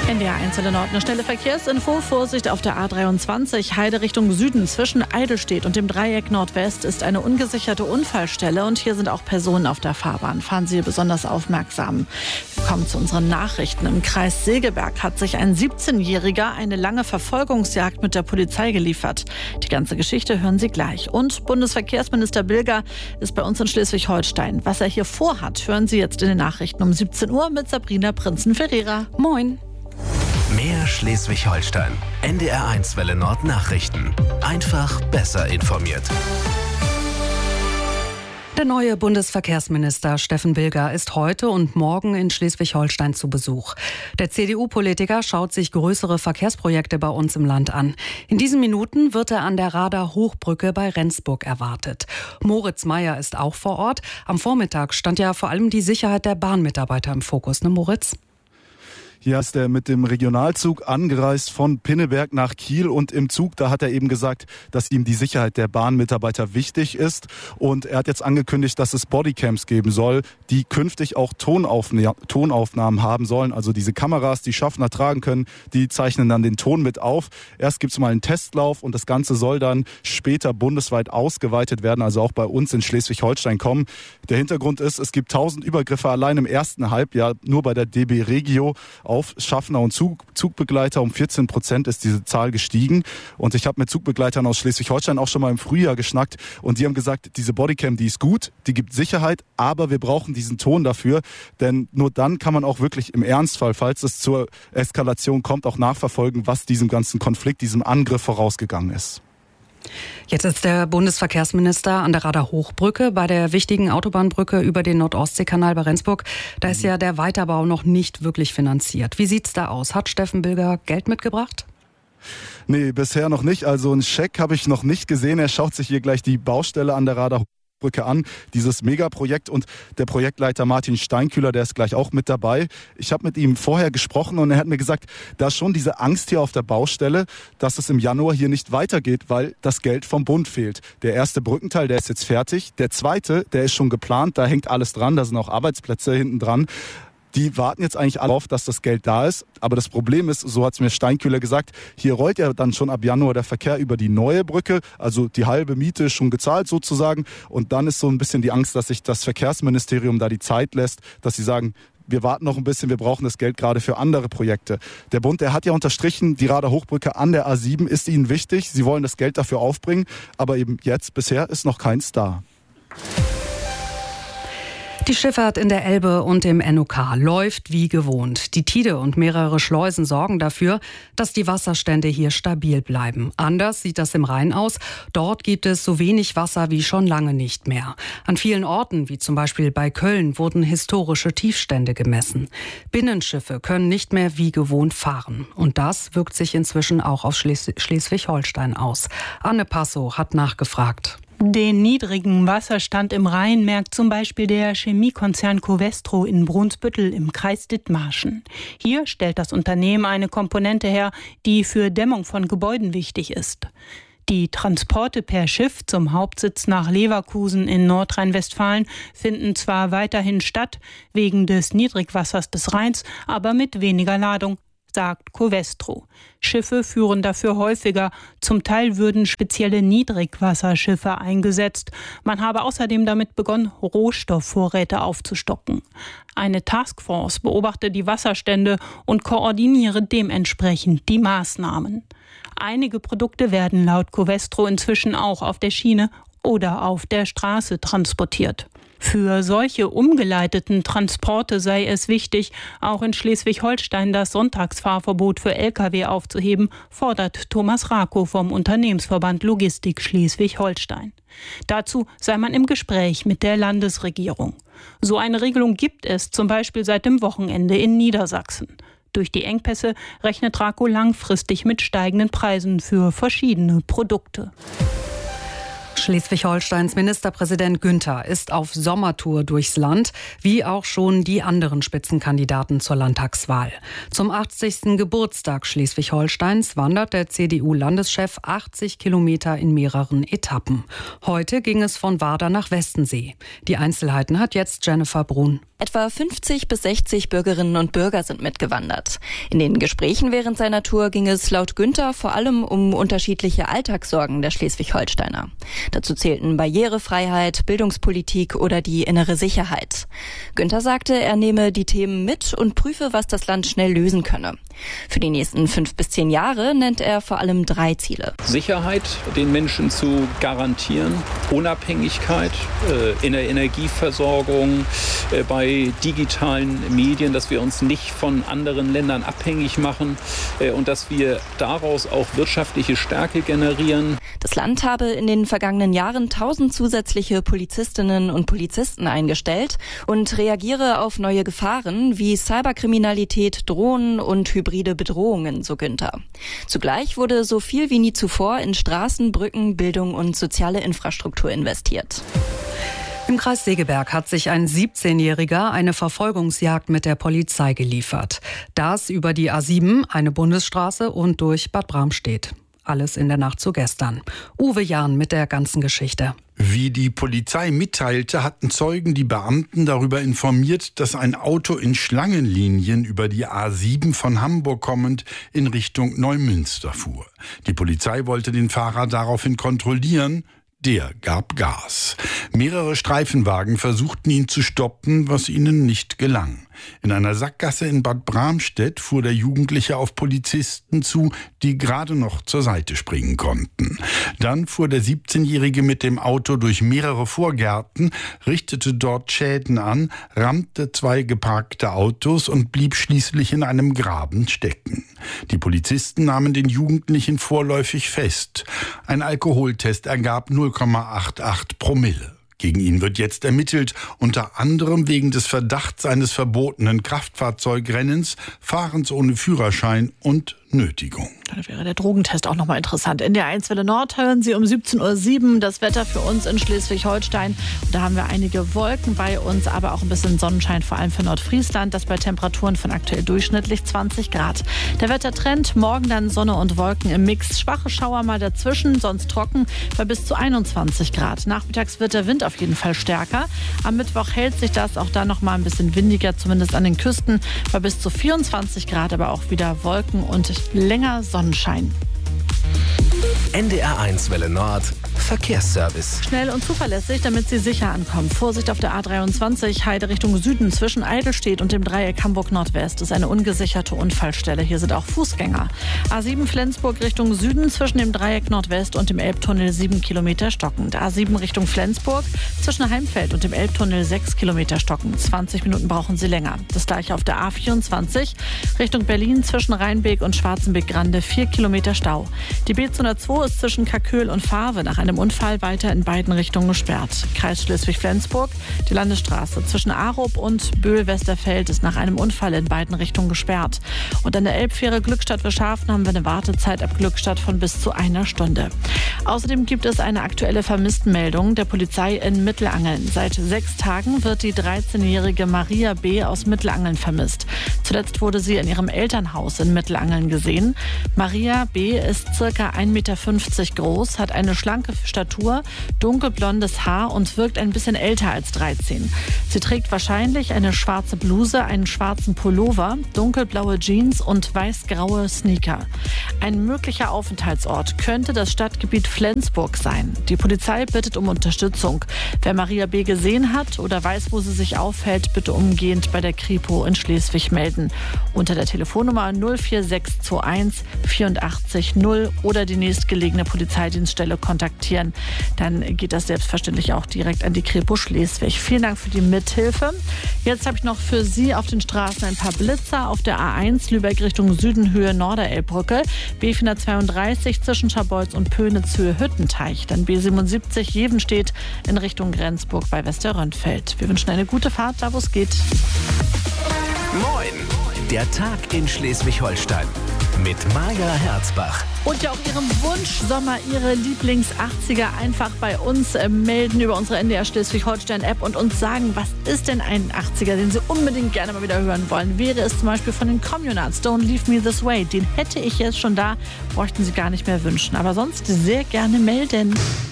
NDR 1 Nord, eine schnelle Verkehrsinfo. Vorsicht auf der A23, Heide Richtung Süden. Zwischen Eidelstedt und dem Dreieck Nordwest ist eine ungesicherte Unfallstelle und hier sind auch Personen auf der Fahrbahn. Fahren Sie besonders aufmerksam. Wir kommen zu unseren Nachrichten. Im Kreis Segeberg hat sich ein 17-Jähriger eine lange Verfolgungsjagd mit der Polizei geliefert. Die ganze Geschichte hören Sie gleich. Und Bundesverkehrsminister Bilger ist bei uns in Schleswig-Holstein. Was er hier vorhat, hören Sie jetzt in den Nachrichten um 17 Uhr mit Sabrina Prinzen-Ferreira. Moin. Mehr Schleswig-Holstein. NDR 1 Welle Nord Nachrichten. Einfach besser informiert. Der neue Bundesverkehrsminister Steffen Bilger ist heute und morgen in Schleswig-Holstein zu Besuch. Der CDU-Politiker schaut sich größere Verkehrsprojekte bei uns im Land an. In diesen Minuten wird er an der Rader Hochbrücke bei Rendsburg erwartet. Moritz Meyer ist auch vor Ort. Am Vormittag stand ja vor allem die Sicherheit der Bahnmitarbeiter im Fokus, ne Moritz? Hier ist er mit dem Regionalzug angereist von Pinneberg nach Kiel und im Zug, da hat er eben gesagt, dass ihm die Sicherheit der Bahnmitarbeiter wichtig ist und er hat jetzt angekündigt, dass es Bodycams geben soll, die künftig auch Tonaufnahmen haben sollen, also diese Kameras, die Schaffner tragen können, die zeichnen dann den Ton mit auf. Erst gibt es mal einen Testlauf und das Ganze soll dann später bundesweit ausgeweitet werden, also auch bei uns in Schleswig-Holstein kommen. Der Hintergrund ist, es gibt 1000 Übergriffe allein im ersten Halbjahr, nur bei der DB Regio auf Schaffner und Zugbegleiter. Um 14% ist diese Zahl gestiegen. Und ich habe mit Zugbegleitern aus Schleswig-Holstein auch schon mal im Frühjahr geschnackt. Und die haben gesagt, diese Bodycam, die ist gut, die gibt Sicherheit, aber wir brauchen diesen Ton dafür. Denn nur dann kann man auch wirklich im Ernstfall, falls es zur Eskalation kommt, auch nachverfolgen, was diesem ganzen Konflikt, diesem Angriff vorausgegangen ist. Jetzt ist der Bundesverkehrsminister an der Rader Hochbrücke bei der wichtigen Autobahnbrücke über den Nord-Ostsee-Kanal bei Rendsburg. Da ist ja der Weiterbau noch nicht wirklich finanziert. Wie sieht's da aus? Hat Steffen Bilger Geld mitgebracht? Nee, bisher noch nicht. Also einen Scheck habe ich noch nicht gesehen. Er schaut sich hier gleich die Baustelle an der Rader Brücke an, dieses Megaprojekt, und der Projektleiter Martin Steinkühler, der ist gleich auch mit dabei. Ich habe mit ihm vorher gesprochen und er hat mir gesagt, da ist schon diese Angst hier auf der Baustelle, dass es im Januar hier nicht weitergeht, weil das Geld vom Bund fehlt. Der erste Brückenteil, der ist jetzt fertig. Der zweite, der ist schon geplant, da hängt alles dran, da sind auch Arbeitsplätze hinten dran. Die warten jetzt eigentlich alle auf, dass das Geld da ist. Aber das Problem ist, so hat es mir Steinkühler gesagt, hier rollt ja dann schon ab Januar der Verkehr über die neue Brücke. Also die halbe Miete ist schon gezahlt sozusagen. Und dann ist so ein bisschen die Angst, dass sich das Verkehrsministerium da die Zeit lässt, dass sie sagen, wir warten noch ein bisschen, wir brauchen das Geld gerade für andere Projekte. Der Bund, der hat ja unterstrichen, die Rader Hochbrücke an der A7 ist ihnen wichtig. Sie wollen das Geld dafür aufbringen. Aber eben jetzt, bisher ist noch keins da. Die Schifffahrt in der Elbe und im NOK läuft wie gewohnt. Die Tide und mehrere Schleusen sorgen dafür, dass die Wasserstände hier stabil bleiben. Anders sieht das im Rhein aus. Dort gibt es so wenig Wasser wie schon lange nicht mehr. An vielen Orten, wie zum Beispiel bei Köln, wurden historische Tiefstände gemessen. Binnenschiffe können nicht mehr wie gewohnt fahren. Und das wirkt sich inzwischen auch auf Schleswig-Holstein aus. Anne Passow hat nachgefragt. Den niedrigen Wasserstand im Rhein merkt zum Beispiel der Chemiekonzern Covestro in Brunsbüttel im Kreis Dithmarschen. Hier stellt das Unternehmen eine Komponente her, die für Dämmung von Gebäuden wichtig ist. Die Transporte per Schiff zum Hauptsitz nach Leverkusen in Nordrhein-Westfalen finden zwar weiterhin statt, wegen des Niedrigwassers des Rheins, aber mit weniger Ladung, sagt Covestro. Schiffe führen dafür häufiger. Zum Teil würden spezielle Niedrigwasserschiffe eingesetzt. Man habe außerdem damit begonnen, Rohstoffvorräte aufzustocken. Eine Taskforce beobachte die Wasserstände und koordiniere dementsprechend die Maßnahmen. Einige Produkte werden laut Covestro inzwischen auch auf der Schiene oder auf der Straße transportiert. Für solche umgeleiteten Transporte sei es wichtig, auch in Schleswig-Holstein das Sonntagsfahrverbot für Lkw aufzuheben, fordert Thomas Rakow vom Unternehmensverband Logistik Schleswig-Holstein. Dazu sei man im Gespräch mit der Landesregierung. So eine Regelung gibt es zum Beispiel seit dem Wochenende in Niedersachsen. Durch die Engpässe rechnet Rakow langfristig mit steigenden Preisen für verschiedene Produkte. Schleswig-Holsteins Ministerpräsident Günther ist auf Sommertour durchs Land, wie auch schon die anderen Spitzenkandidaten zur Landtagswahl. Zum 80. Geburtstag Schleswig-Holsteins wandert der CDU-Landeschef 80 Kilometer in mehreren Etappen. Heute ging es von Warder nach Westensee. Die Einzelheiten hat jetzt Jennifer Brun. Etwa 50 bis 60 Bürgerinnen und Bürger sind mitgewandert. In den Gesprächen während seiner Tour ging es laut Günther vor allem um unterschiedliche Alltagssorgen der Schleswig-Holsteiner. Dazu zählten Barrierefreiheit, Bildungspolitik oder die innere Sicherheit. Günther sagte, er nehme die Themen mit und prüfe, was das Land schnell lösen könne. Für die nächsten 5 bis 10 Jahre nennt er vor allem 3 Ziele. Sicherheit den Menschen zu garantieren, Unabhängigkeit in der Energieversorgung, bei digitalen Medien, dass wir uns nicht von anderen Ländern abhängig machen und dass wir daraus auch wirtschaftliche Stärke generieren. Das Land habe in den vergangenen Jahren 1000 zusätzliche Polizistinnen und Polizisten eingestellt und reagiere auf neue Gefahren wie Cyberkriminalität, Drohnen und hybride Bedrohungen, so Günther. Zugleich wurde so viel wie nie zuvor in Straßen, Brücken, Bildung und soziale Infrastruktur investiert. Im Kreis Segeberg hat sich ein 17-Jähriger eine Verfolgungsjagd mit der Polizei geliefert. Das über die A7, eine Bundesstraße und durch Bad Bramstedt. Alles in der Nacht zu gestern. Uwe Jahn mit der ganzen Geschichte. Wie die Polizei mitteilte, hatten Zeugen die Beamten darüber informiert, dass ein Auto in Schlangenlinien über die A7 von Hamburg kommend in Richtung Neumünster fuhr. Die Polizei wollte den Fahrer daraufhin kontrollieren. Der gab Gas. Mehrere Streifenwagen versuchten ihn zu stoppen, was ihnen nicht gelang. In einer Sackgasse in Bad Bramstedt fuhr der Jugendliche auf Polizisten zu, die gerade noch zur Seite springen konnten. Dann fuhr der 17-Jährige mit dem Auto durch mehrere Vorgärten, richtete dort Schäden an, rammte 2 geparkte Autos und blieb schließlich in einem Graben stecken. Die Polizisten nahmen den Jugendlichen vorläufig fest. Ein Alkoholtest ergab 0,88 Promille. Gegen ihn wird jetzt ermittelt, unter anderem wegen des Verdachts eines verbotenen Kraftfahrzeugrennens, Fahrens ohne Führerschein und Nötigung. Da wäre der Drogentest auch nochmal interessant. In der 1 Welle Nord hören Sie um 17:07 Uhr das Wetter für uns in Schleswig-Holstein. Und da haben wir einige Wolken bei uns, aber auch ein bisschen Sonnenschein, vor allem für Nordfriesland. Das bei Temperaturen von aktuell durchschnittlich 20 Grad. Der Wettertrend, morgen dann Sonne und Wolken im Mix. Schwache Schauer mal dazwischen, sonst trocken bei bis zu 21 Grad. Nachmittags wird der Wind auf jeden Fall stärker. Am Mittwoch hält sich das auch da nochmal ein bisschen windiger, zumindest an den Küsten. Bei bis zu 24 Grad, aber auch wieder Wolken und länger Sonnenschein. NDR1 Welle Nord Verkehrsservice. Schnell und zuverlässig, damit Sie sicher ankommen. Vorsicht auf der A23, Heide Richtung Süden. Zwischen Eidelstedt und dem Dreieck Hamburg-Nordwest ist eine ungesicherte Unfallstelle. Hier sind auch Fußgänger. A7 Flensburg Richtung Süden. Zwischen dem Dreieck Nordwest und dem Elbtunnel 7 Kilometer stockend. A7 Richtung Flensburg. Zwischen Heimfeld und dem Elbtunnel 6 Kilometer stockend. 20 Minuten brauchen Sie länger. Das gleiche auf der A24 Richtung Berlin. Zwischen Rheinbeek und Schwarzenbeck-Grande 4 Kilometer Stau. Die B202 ist zwischen Kaköhl und Fahrwe nach einem Unfall weiter in beiden Richtungen gesperrt. Kreis Schleswig-Flensburg, die Landesstraße zwischen Arup und Böhl-Westerfeld ist nach einem Unfall in beiden Richtungen gesperrt. Und an der Elbfähre Glückstadt-Wischhafen haben wir eine Wartezeit ab Glückstadt von bis zu 1 Stunde. Außerdem gibt es eine aktuelle Vermisstenmeldung der Polizei in Mittelangeln. Seit 6 Tagen wird die 13-jährige Maria B. aus Mittelangeln vermisst. Zuletzt wurde sie in ihrem Elternhaus in Mittelangeln gesehen. Maria B. ist ca. 1,50 Meter groß, hat eine schlanke Statur, dunkelblondes Haar und wirkt ein bisschen älter als 13. Sie trägt wahrscheinlich eine schwarze Bluse, einen schwarzen Pullover, dunkelblaue Jeans und weiß-graue Sneaker. Ein möglicher Aufenthaltsort könnte das Stadtgebiet Flensburg sein. Die Polizei bittet um Unterstützung. Wer Maria B. gesehen hat oder weiß, wo sie sich aufhält, bitte umgehend bei der Kripo in Schleswig melden. Unter der Telefonnummer 04621 84 0 oder die nächstgelegene Polizeidienststelle kontaktieren. Dann geht das selbstverständlich auch direkt an die Kripo Schleswig. Vielen Dank für die Mithilfe. Jetzt habe ich noch für Sie auf den Straßen ein paar Blitzer. Auf der A1 Lübeck Richtung Süden Höhe Norderelbbrücke, B432 zwischen Scharbeutz und Pönitz Höhe Hüttenteich, dann B77 Jevenstedt in Richtung Grenzburg bei Westerrönfeld. Wir wünschen eine gute Fahrt, da wo es geht. Moin, der Tag in Schleswig-Holstein. mit Maja Herzbach. Und ja auch Ihren Wunschsommer, Ihre Lieblings-80er einfach bei uns melden über unsere NDR Schleswig-Holstein-App und uns sagen, was ist denn ein 80er, den Sie unbedingt gerne mal wieder hören wollen. Wäre es zum Beispiel von den Communards, Don't Leave Me This Way. Den hätte ich jetzt schon da, bräuchten Sie gar nicht mehr wünschen. Aber sonst sehr gerne melden.